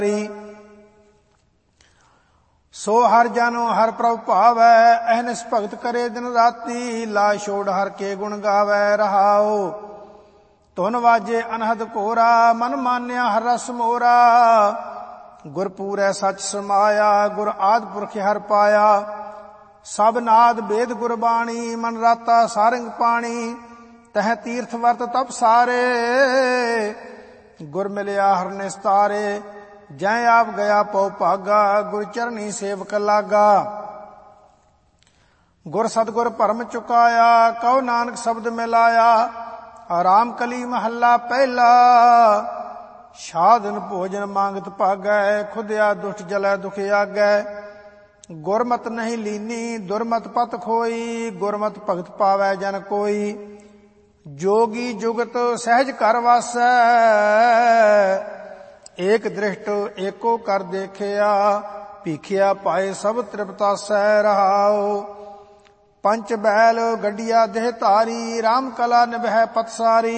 सो हर जानो हर प्रभु भावै, अहनिस भगत करे दिन राती, ला छोड़ हर के गुण गावै रहाओ। धुन वाजे अनहद कोरा, मन मान्या हर रस मोरा। गुरपूरै सच समाया, गुर आदि पुरख हर पाया। सब नाद वेद गुरबाणी, मन राता सारंग पाणी। तह तीर्थ वर्त तप सारे, गुर मिलिया हर निस्तारे। जै आप गया पौ भागा, गुर चरनी सेवक लागा। गुर सतगुर परम चुकाया, कहो नानक शब्द मिलाया। राम कली महला पहला, साधन भोजन मांगत भागै। खुदया दुष्ट जलै दुख आगै। गुरमत नहीं लीनी, दुरमत पत खोई। गुरमत भगत पावै जन कोई। जोगी जुगत सहज कर वासै, एक दृष्ट एको कर देखिया। भीखिया पाए सब तृप्तासै रहाओ। पंच बैल गड्डिया देह धारी, राम कला निभै पतसारी।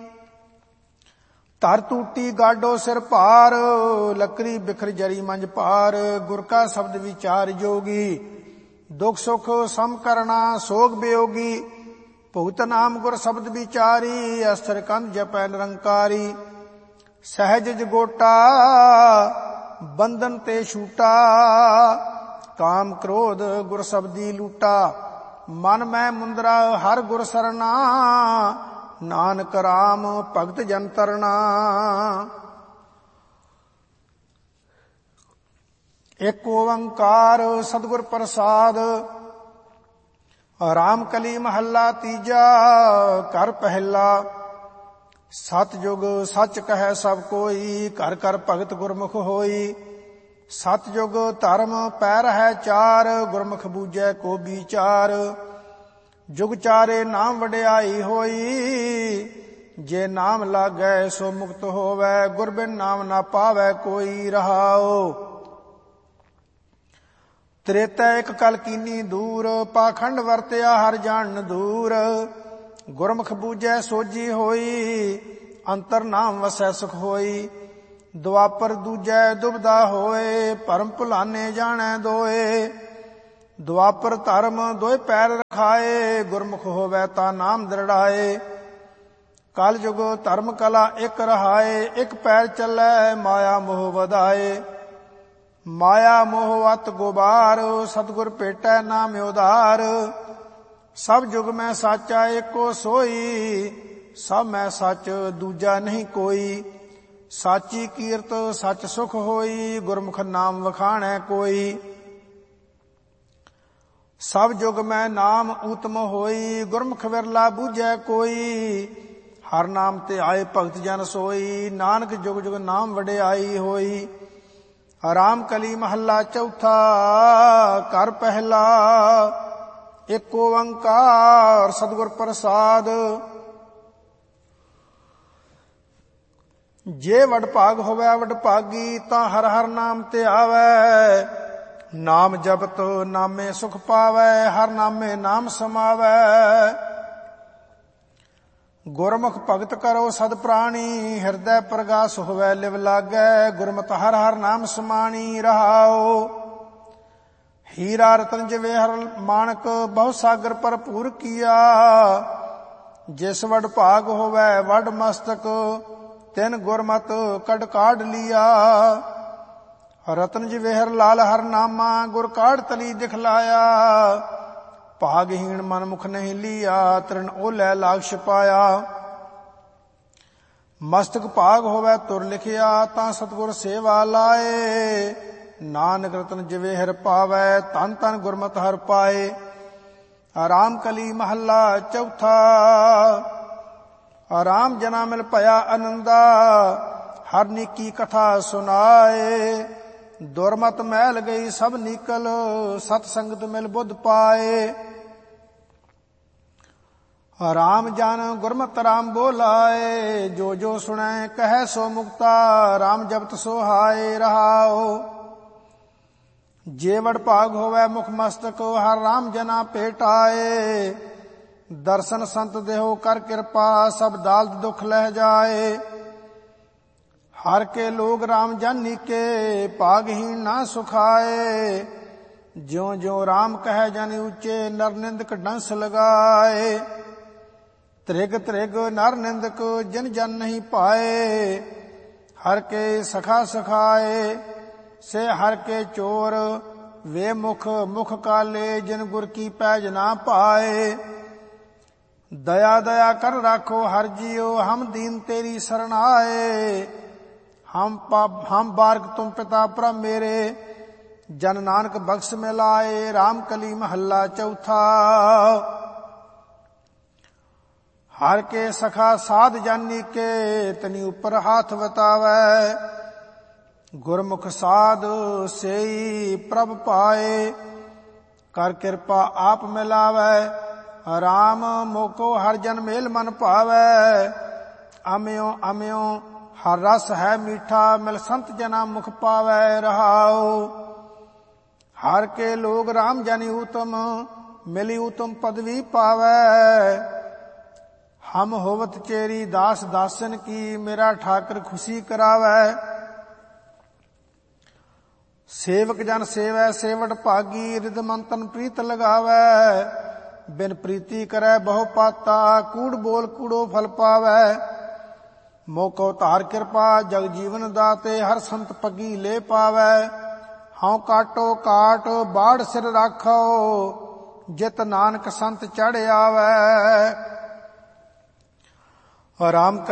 धर टूटी गाडो सिर भार, लकड़ी बिखर जरी मंज पार। गुर का शब्द विचार जोगी, दुख सुख सम करना सोग वियोगी। भुगत नाम गुर शब्द विचारी, अस्त्र कंध जपै निरंकारी। सहज जगोटा बंधन ते छूटा, काम क्रोध गुर शब्दी लूटा। मन मैं मुंदरा हर गुर सरना, नानक राम भगत जन तरना। एक ओंकार सतगुर प्रसाद, राम कली महला तीजा। कर पहला सतयुग सच कहे सब कोई, घर घर भगत गुरमुख होई। सतयुग धर्म पैर है चार, गुरमुख बूझै को विचार। जुग चारे नाम वड्याई होई, जे नाम लागै सो मुक्त होवै। गुर बिन नाम ना पावै कोई रहाओ। त्रेता एक कल कीनी दूर, पाखंड वरत्या हर जान दूर। गुरमुख बूझै सोझी होई, अंतर नाम वसै सुख होई। द्वापर दूजै दुबदा होए, परम भुलाने जानै दोए। द्वापर धर्म दोए पैर रखाए, गुरमुख होवै ता नाम दृढ़ाए। कल जुग धर्म कला एक रहाए, एक पैर चलै माया मोह वधाए। माया मोह अत गुबार, सतगुर भेटै नाम उधार। सब जुग में साचा एको सोई, सब में सच दूजा नहीं कोई। साची कीरत सच सुख होई, गुरमुख नाम वखाणै कोई। सब जुग में नाम उत्तम होई, गुरमुख विरला बूझै कोई। हर नाम ते आए भगत जन सोई, नानक जुग जुग नाम वड्याई होई। राम कली महला चौथा, कर पहला। एक ओंकार सतगुर प्रसाद, जे वडभाग होवै वडभागी, तां हर हर नाम ते आवै। नाम जपत नामे सुख पावै, हर नामे नाम समावै। गुरमुख भगत करो सद प्राणी, हिरदै प्रगास होवै लिव लागै। गुरमत हर हर नाम समाणी रहाओ। हीरा रतन जवेहर माणक, बहु सागर भरपूर किया। जिस वड भाग होवै वड मस्तक, तिन गुरमत कड काढ़ लिया। रतन जवेहर लाल हर नामा, गुर काढ़ तली दिखलाया। भागहीन मन मुख नहीं लिया, तृण ओलै लाग छपाया। मस्तक भाग होवै तुर लिखिया, तां सतगुर सेवा लाए। नानक रतन जवेहर पावै, तन तन गुरमत हर पाए। राम कली महला चौथा, राम जना मिल भया आनंदा। हर नीकी कथा सुनाए, दुरमत मैल गई सब निकल। सत संगत मिल बुध पाए। राम जन गुरमत राम बोलाए, जो जो सुनै कहे सो मुक्ता। राम जपत सोहाए रहाओ। जे वड भाग होवै मुख मस्तक, हर राम जना भेटाए। दर्शन संत देहो कर कृपा, सब दालत दुख लह जाए। हर के लोग राम जानी के भागहीन ना सुखाए। ज्यों ज्यों राम कह जन ऊंचे नर निंदक डंस लगाए। त्रिग त्रिग नर निंदक जन जन नहीं पाए। हर के सखा सखाए से हर के चोर। वे मुख मुख काले जिन गुर की पैज ना पाए। दया दया कर राखो हर जियो हम दीन तेरी शरण आए। हम बारक तुम पिता प्रभ मेरे जन नानक बख्श में लाए। राम कली महला चौथा। हर के सखा साध जानी के तनि ऊपर हाथ बतावै। गुरमुख साध सेई प्रभ पाए। कर कृपा आप मिलावै। राम मोको हर जन मेल मन पावै। अम्यो अम्यो हर रस है मीठा मिल संत जना मुख पावै रहाओ। हर के लोग राम जानी उत्तम मिली उत्तम पदवी पावै। हम होवत चेरी दास दासन की मेरा ठाकर खुशी करावै। सेवक जन सेवै सेवट भागी रिद मंतन प्रीत लगावै। बिन प्रीति करे बहु पाता कूड़ बोल कूड़ो फल पावै। मोको तार कृपा जग जीवन दाते हर संत पगी ले पावै। हाँ काटो काट बाढ़ सिर राखो जित नानक संत चढ़ आवै। राम